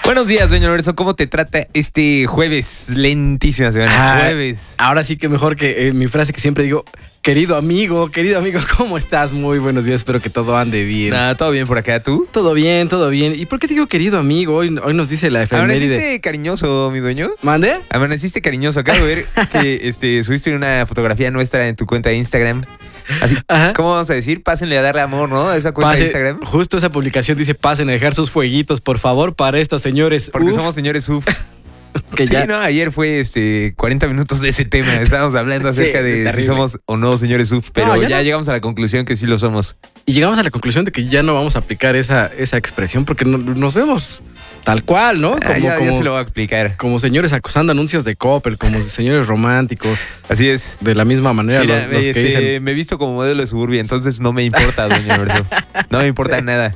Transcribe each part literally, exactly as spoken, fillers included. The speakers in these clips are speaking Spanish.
Buenos días, doña Lorenzo. ¿Cómo te trata este jueves? Lentísima semana. Ah, jueves. Ahora sí que mejor que eh, mi frase que siempre digo, querido amigo, querido amigo, ¿cómo estás? Muy buenos días, espero que todo ande bien. Nada, todo bien por acá, ¿tú? Todo bien, todo bien. ¿Y por qué te digo querido amigo? Hoy, hoy nos dice la efeméride. ¿Amaneciste cariñoso, mi dueño? ¿Mande? Amaneciste cariñoso. Acabo de ver que este, subiste una fotografía nuestra en tu cuenta de Instagram. Así, Ajá. ¿cómo vamos a decir? Pásenle a darle amor, ¿no? A esa cuenta Pase- de Instagram. Justo esa publicación dice, pasen a dejar sus fueguitos, por favor, para estos señores. Porque Uf, somos señores U F. que Sí, ya... no, ayer fue este cuarenta minutos de ese tema. Estábamos hablando Sí, acerca de si terrible. somos o no señores U F, pero No, ya ya no. llegamos a la conclusión que sí lo somos. Y llegamos a la conclusión de que ya no vamos a aplicar esa, esa expresión porque no- nos vemos tal cual, ¿no? Ah, ya, ya como, se lo voy a explicar. como señores acusando anuncios de Coppel, como señores románticos, Así es. de la misma manera. Mira, los, los me, que este, dicen, me he visto como modelo de Suburbia, entonces no me importa, doña Alberto. No me importa Sí. nada.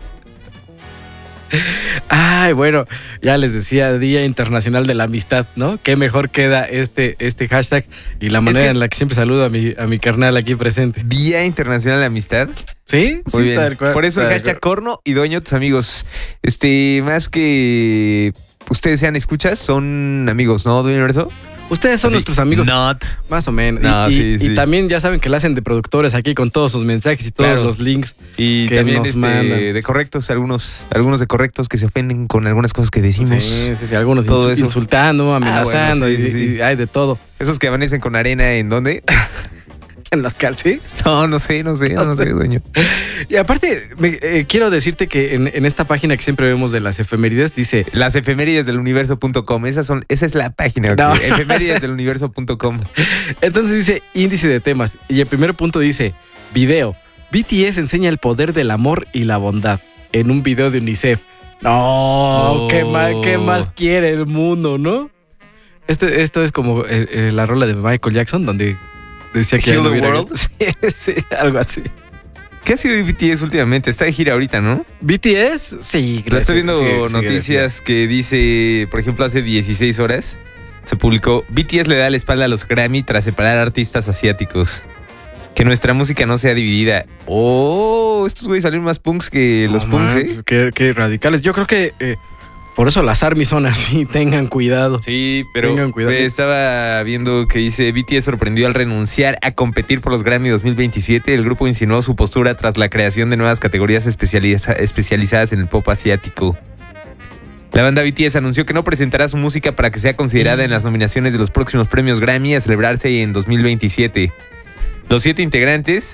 ay, bueno, ya les decía, Día Internacional de la Amistad, ¿no? Qué mejor queda este, este hashtag y la manera que en es- la que siempre saludo a mi, a mi carnal aquí presente. Día Internacional de la Amistad. ¿Sí? Muy Sí, bien. tal cual, Por eso el tal hashtag cual. Corno y Dueño tus amigos. Este, más que ustedes sean escuchas, son amigos, ¿no, doña Alberto? Ustedes son Así, nuestros amigos. Not. Más o menos. No, y, sí, y- sí. y también ya saben que la hacen de productores aquí con todos sus mensajes y todos Claro. los links. Y Que también nos este, mandan. de correctos, algunos, algunos de correctos que se ofenden con algunas cosas que decimos. Sí, sí, sí, algunos todo insu- eso. insultando, amenazando, bueno, sí, y, sí, sí. y hay de todo. Esos que amanecen con arena, ¿en dónde? En los cal, ¿sí? No, no sé, no sé, no, No sé, sé. dueño. Y aparte, me- eh, quiero decirte que en, en esta página que siempre vemos de las efemérides dice, Las efemérides del universo punto com, esas son, esa es la página, No. ok. Efemérides del universo punto com. entonces dice índice de temas. Y el primer punto dice, video. B T S enseña el poder del amor y la bondad en un video de UNICEF. No, Oh. ¿qué, más, ¿qué más quiere el mundo, no? Este, esto es como eh, eh, la rola de Michael Jackson, donde decía que... Heal ya no the hubiera- world. Sí, sí, algo así. ¿Qué ha sido de B T S últimamente? Está de gira ahorita, ¿no? ¿B T S? Sí. Lo estoy sí, viendo sí, sí, noticias que dice, por ejemplo, hace dieciséis horas se publicó, B T S le da la espalda a los Grammy tras separar artistas asiáticos. Que nuestra música no sea dividida. Oh, estos güeyes salieron más punks que los No, punks, man, ¿eh? Qué, qué radicales. Yo creo que eh, por eso las ARMY son así, tengan cuidado. Sí, pero Tengan cuidado. eh, estaba viendo que dice B T S sorprendió al renunciar a competir por los Grammy dos mil veintisiete. El grupo insinuó su postura tras la creación de nuevas categorías especializa- especializadas en el pop asiático. La banda B T S anunció que no presentará su música para que sea considerada en las nominaciones de los próximos premios Grammy a celebrarse en dos mil veintisiete. Los siete integrantes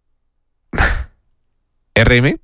R M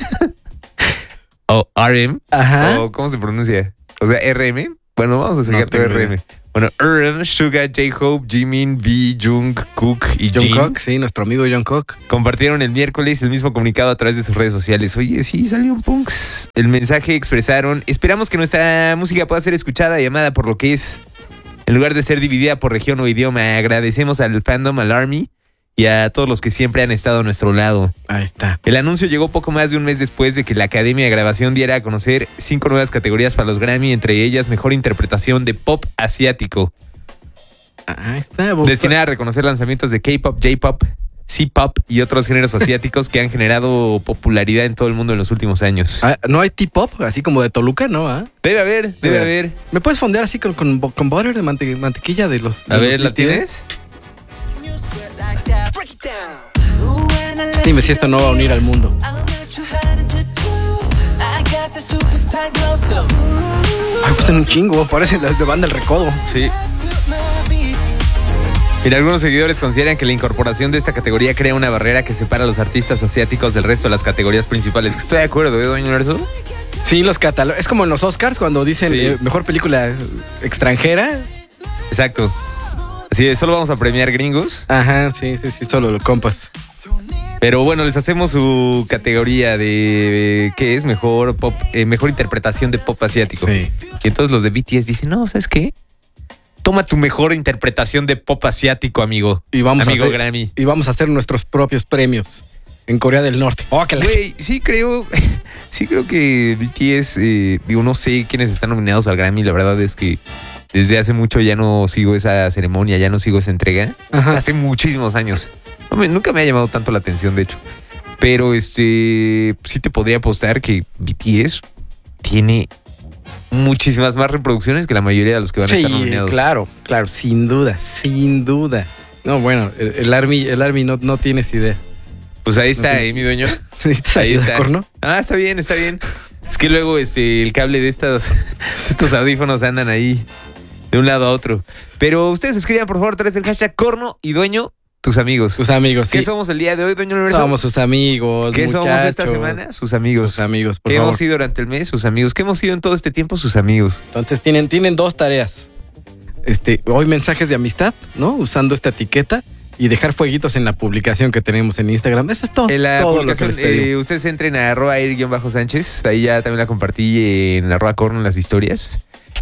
o R M Ajá. o ¿cómo se pronuncia? O sea, R M. Bueno, vamos a sacar No tengo R M. Bueno, R M, Suga, J-Hope, Jimin, V, Jung, Cook y Jin Jungkook, sí, nuestro amigo Jungkook. compartieron el miércoles el mismo comunicado a través de sus redes sociales. Oye, sí, salió un punks. El mensaje expresaron: esperamos que nuestra música pueda ser escuchada y amada por lo que es. En lugar de ser dividida por región o idioma, agradecemos al fandom, al ARMY y a todos los que siempre han estado a nuestro lado. Ahí está. El anuncio llegó poco más de un mes después de que la Academia de Grabación diera a conocer cinco nuevas categorías para los Grammy, entre ellas Mejor Interpretación de Pop Asiático, Ahí está. destinada a reconocer lanzamientos de K-Pop, J-Pop, C-Pop y otros géneros asiáticos que han generado popularidad en todo el mundo en los últimos años. Ah, ¿no hay T-Pop? Así como de Toluca, ¿no? ¿Ah? Debe haber, debe Debe haber. ¿Me puedes fondear así con, con, con butter de mante- mantequilla de los... de A los ver, ¿la B T S? tienes? Dime si esto no va a unir al mundo. Ay, gustan un chingo, parece de, de banda El Recodo. Sí. Mira, algunos seguidores consideran que la incorporación de esta categoría crea una barrera que separa a los artistas asiáticos del resto de las categorías principales. Estoy de acuerdo, ¿eh, doña Universo? Sí, los catálogos. Es como en los Oscars cuando dicen Sí. eh, mejor película extranjera. Exacto. Así es, solo vamos a premiar gringos. Ajá, sí, sí, sí, solo los compas. Pero bueno, les hacemos su categoría de eh, ¿qué es? Mejor pop, eh, mejor interpretación de pop asiático. Sí. Y entonces los de B T S dicen, no, ¿sabes qué? Toma tu mejor interpretación de pop asiático, amigo. Y vamos amigo a hacer, Grammy. y vamos a hacer nuestros propios premios en Corea del Norte. Oh, que la- Güey, sí creo, sí creo que B T S, eh, digo, no sé quiénes están nominados al Grammy, la verdad es que desde hace mucho ya no sigo esa ceremonia, ya no sigo esa entrega. Ajá. Hace muchísimos años. No me- nunca me ha llamado tanto la atención, de hecho. Pero este sí te podría apostar que B T S tiene muchísimas más reproducciones que la mayoría de los que van a estar nominados. Sí, claro, claro, sin duda, sin duda. No, bueno, el, el Army, el Army no, no tienes idea. Pues ahí está, ¿eh, mi dueño? ¿Necesitas Ahí ayuda, está. Corno? Ah, está bien, está bien. Es que luego este, el cable de estos, estos audífonos andan ahí de un lado a otro. Pero ustedes escriban, por favor, a través del hashtag Corno y Dueño, tus amigos. Sus amigos, sí. ¿Qué somos el día de hoy, Dueño Universo? Somos sus amigos, ¿Qué muchachos. somos esta semana? Sus amigos. Sus amigos, por ¿Qué favor. hemos sido durante el mes? Sus amigos. ¿Qué hemos sido en todo este tiempo? Sus amigos. Entonces tienen, tienen dos tareas. Este, hoy mensajes de amistad, ¿no? Usando esta etiqueta y dejar fueguitos en la publicación que tenemos en Instagram. Eso es todo. En la todo publicación, lo que les pedimos. eh, ustedes entren a arroba air-sánchez. Ahí ya también la compartí en arroba corno en las historias.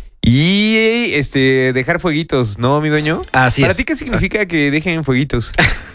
Y este dejar fueguitos, ¿no, mi dueño? Así ¿Para es. ti qué significa que dejen fueguitos?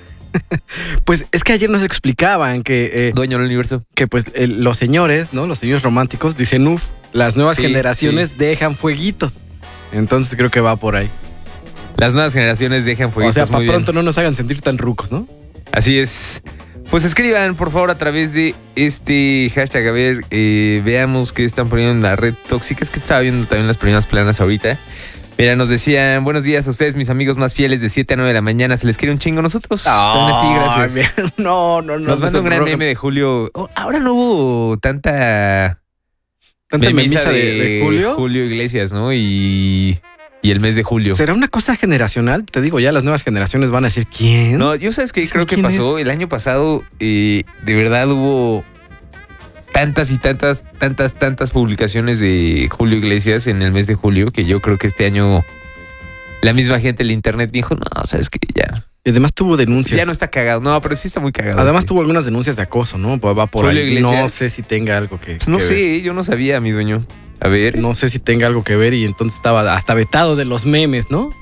Pues es que ayer nos explicaban que, eh, Dueño del universo. que pues el- los señores, ¿no? Los señores románticos dicen, uff, las nuevas Sí, generaciones dejan fueguitos. Entonces creo que va por ahí. Las nuevas generaciones dejan O fueguitos. sea, para muy bien. pronto no nos hagan sentir tan rucos, ¿no? Así es. Pues escriban, por favor, a través de este hashtag. A ver, eh, veamos qué están poniendo en la red tóxica. Es que estaba viendo también las primeras planas ahorita. Mira, nos decían, buenos días a ustedes, mis amigos más fieles, de siete a nueve de la mañana. Se les quiere un chingo a nosotros. También a ti, gracias. Ay, bien. No, no, no. Nos manda un gran meme de Julio. Oh, ahora no hubo tanta Tanta memisa memisa de, de Julio. Julio Iglesias, ¿no? Y, y el mes de julio. ¿Será una cosa generacional? Te digo, ya las nuevas generaciones van a decir, ¿quién? No, yo sabes que ¿Sí, creo que quién pasó. El año pasado, eh, de verdad hubo tantas y tantas, tantas, tantas publicaciones de Julio Iglesias en el mes de julio que yo creo que este año la misma gente del internet dijo, no, sabes que ya, Y además tuvo denuncias. ya no está cagado. No, pero sí está muy cagado. Además este. tuvo algunas denuncias de acoso, ¿no? Pues va por Julio ahí. Iglesias. No sé si tenga algo que, Pues no que sé, yo no sabía, mi dueño. A ver. ver. No sé si tenga algo que ver y entonces estaba hasta vetado de los memes, ¿no?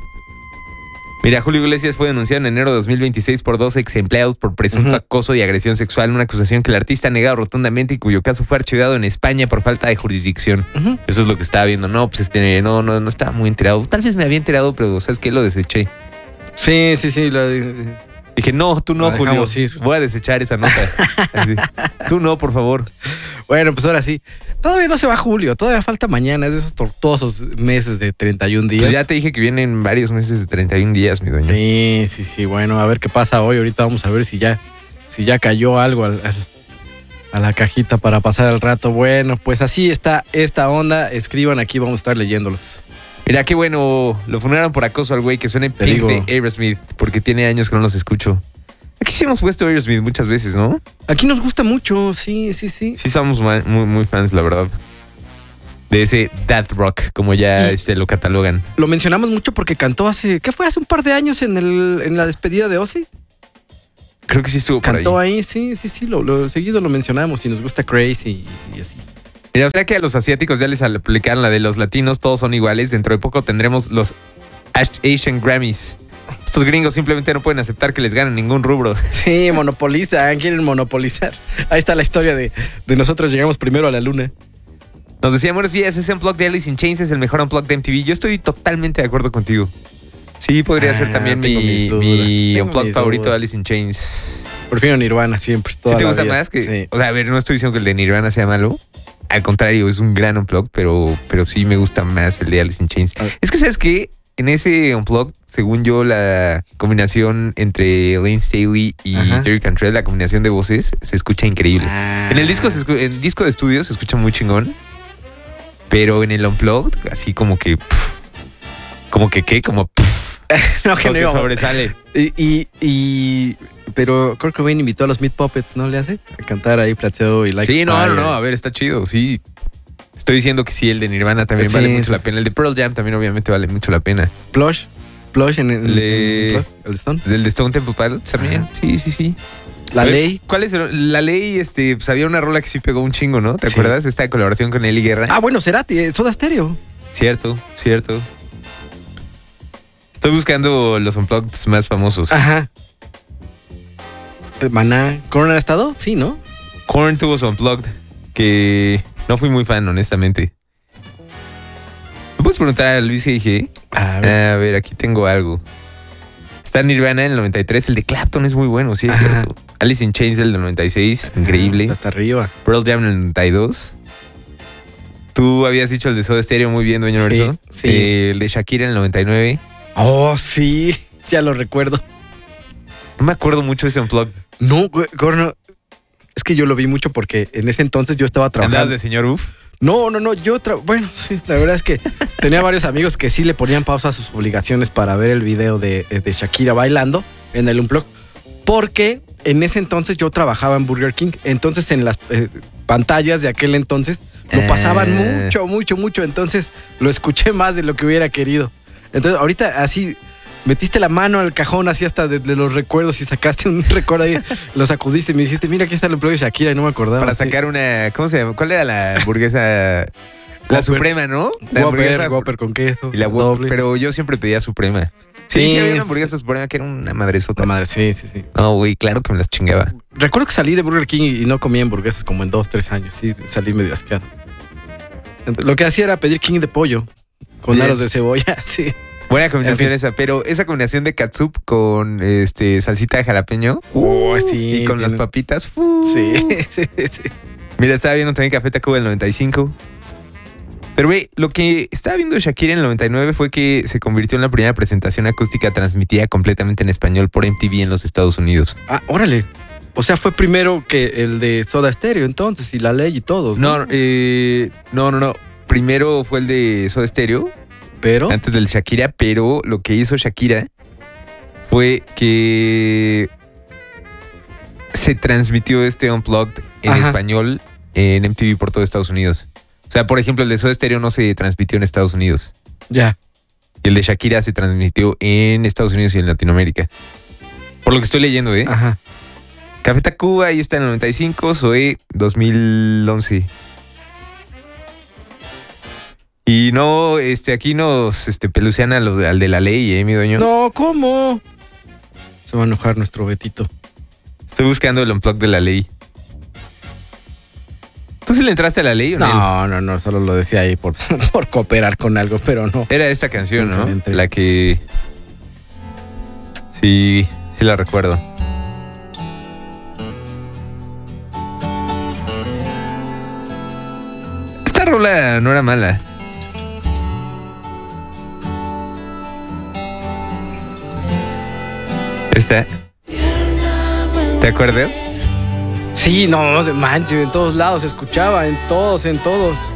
Mira, Julio Iglesias fue denunciado en enero de dos mil veintiséis por dos ex empleados por presunto Ujú. acoso y agresión sexual, una acusación que el artista ha negado rotundamente y cuyo caso fue archivado en España por falta de jurisdicción. Ujú. Eso es lo que estaba viendo. No, pues este, no, no, no estaba muy enterado. Tal vez me había enterado, pero ¿sabes qué? Lo deseché. Sí, sí, sí. la- Dije, no, tú no, La Julio. dejamos ir. Voy a desechar esa nota. Así. Tú no, por favor. Bueno, pues ahora sí. Todavía no se va julio, todavía falta mañana. Es de esos tortuosos meses de treinta y un días. Pues ya te dije que vienen varios meses de treinta y un días, mi dueño. Sí, sí, sí. Bueno, a ver qué pasa hoy. Ahorita vamos a ver si ya, si ya cayó algo al, al- a la cajita para pasar el rato. Bueno, pues así está esta onda. Escriban aquí, vamos a estar leyéndolos. Mira, qué bueno. Lo fundaron por acoso al güey que suene Te Pink digo. de Aerosmith, porque tiene años que no los escucho. Aquí sí hemos puesto Aerosmith muchas veces, ¿no? Aquí nos gusta mucho, sí, sí, sí. Sí somos ma- muy, muy fans, la verdad. De ese dad rock, como ya Y- este, lo catalogan. Lo mencionamos mucho porque cantó hace, ¿qué fue? Hace un par de años en, el, en la despedida de Ozzy. Creo que sí estuvo por ahí. Cantó ahí, sí, sí, sí. Lo, lo- seguido lo mencionamos y nos gusta Crazy y, y así. Mira, o sea que a los asiáticos ya les aplicaron la de los latinos, todos son iguales. Dentro de poco tendremos los Ash- Asian Grammys. Estos gringos simplemente no pueden aceptar que les ganen ningún rubro. Sí, monopolizan, quieren monopolizar. Ahí está la historia de, de nosotros llegamos primero a la luna. Nos decían, buenos días, ese Unplugged de Alice in Chains es el mejor Unplugged de M T V. Yo estoy totalmente de acuerdo contigo. Sí, podría Ah, ser también tengo mi, mis dudas, mi tengo Unplugged mis favorito de dudas. Alice in Chains. Prefiero Nirvana siempre. ¿Sí toda te la gusta vida. más? Que, Sí. O sea, a ver, no estoy diciendo que el de Nirvana sea malo. Al contrario, es un gran Unplugged, pero, pero sí me gusta más el de Alice in Chains. Ah. Es que, ¿sabes qué? En ese Unplugged, según yo, la combinación entre Lane Staley y Ajá. Jerry Cantrell, la combinación de voces, se escucha increíble. Ah. En el disco, se escu- en el disco de estudio se escucha muy chingón, pero en el Unplugged, así como que... pff, como que, ¿qué? Como... pff, no, que como no que iba- sobresale. Y, y, y- pero Kurt Cobain invitó a los Meat Puppets, ¿no le hace? A cantar ahí Plateau y Like Sí, no, no, Fire. no, a ver, está chido, sí. Estoy diciendo que sí, el de Nirvana también Sí, vale mucho sí, la sí. pena. El de Pearl Jam también obviamente vale mucho la pena. Plush. Plush en el, Le- en el Stone. El de Stone Temple Pilots también, Ajá. sí, sí, sí. La A ver, ley. ¿Cuál es el- la ley? Este, pues había una rola que sí pegó un chingo, ¿no? ¿Te Sí. acuerdas? Esta colaboración con Eli Guerra. Ah, bueno, Cerati, eh, Soda Stereo. Cierto, cierto. Estoy buscando los unplugged más famosos. Ajá. Eh, Maná. ¿Corona ha estado? Sí, ¿no? Korn tuvo su unplugged, que no fui muy fan, honestamente. ¿Me puedes preguntar a Luis G G? A ver. A ver, aquí tengo algo. Está Nirvana en el noventa y tres. El de Clapton es muy bueno, sí es Ajá. cierto. Alice in Chains del noventa y seis, increíble. Hasta arriba. Pearl Jam en el noventa y dos. Tú habías dicho el de Soda Stereo muy bien, Dueño Sí, Universo. sí. Eh, el de Shakira en el noventa y nueve. Oh, sí, ya lo recuerdo. No me acuerdo mucho de ese unplugged. No, güey, Corno, es que yo lo vi mucho porque en ese entonces yo estaba ¿Andabas trabajando. de señor Uf? No, no, no, yo, tra- bueno, sí, la verdad es que tenía varios amigos que sí le ponían pausa a sus obligaciones para ver el video de, de Shakira bailando en el Unplugged, porque en ese entonces yo trabajaba en Burger King, entonces en las eh, pantallas de aquel entonces lo pasaban Eh. mucho, mucho, mucho, entonces lo escuché más de lo que hubiera querido. Entonces ahorita así metiste la mano al cajón así hasta de, de los recuerdos y sacaste un recuerdo ahí, lo sacudiste y me dijiste, mira, aquí está el Unplugged de Shakira y no me acordaba. Para sí. sacar una... ¿Cómo se llama? ¿Cuál era la hamburguesa? La Whopper. suprema, ¿no? La Whopper, hamburguesa Whopper con queso. y la Whopper, doble. pero yo siempre pedía suprema. Sí, Sí, sí, había una sí. hamburguesa suprema que era una madresota. La madre, sí, sí, sí. No, güey, claro que me las chingaba. Recuerdo que salí de Burger King y no comía hamburguesas como en dos, tres años. Sí, salí medio asqueado. Entonces, lo que hacía era pedir king de pollo con Bien. aros de cebolla, sí. Buena combinación En esa, pero esa combinación de catsup con este salsita de jalapeño Oh, uh, sí, y con las tiene- papitas. uh. Sí, sí, sí. Mira, estaba viendo también Café Tacuba del noventa y cinco. Pero, güey, lo que estaba viendo de Shakira en el noventa y nueve fue que se convirtió en la primera presentación acústica transmitida completamente en español por M T V en los Estados Unidos. Ah, órale. O sea, fue primero que el de Soda Stereo entonces y La Ley y todos. No, eh, no, no, no. Primero fue el de Soda Stereo, Pero. antes del Shakira, pero lo que hizo Shakira fue que se transmitió este Unplugged en Ajá. español en M T V por todo Estados Unidos. O sea, por ejemplo, el de Soda Stereo no se transmitió en Estados Unidos. Ya. Y el de Shakira se transmitió en Estados Unidos y en Latinoamérica. Por lo que estoy leyendo, ¿eh? Ajá. Café Tacuba, ahí está en el noventa y cinco, Zoé dos mil once. Y no, este, aquí nos este, pelucean a lo de- al de La Ley, ¿eh, mi dueño? No, ¿cómo? Se va a enojar nuestro Betito. Estoy buscando el Unplugged de La Ley. ¿Tú sí le entraste a La Ley o no? No, no, no, solo lo decía ahí por, por cooperar con algo, pero no. Era esta canción, Nunca ¿no? le entré. La que... Sí, sí la recuerdo. Esta rola no era mala. Esta. ¿Te acuerdas? Sí, no, no se manches, en todos lados se escuchaba, en todos, en todos.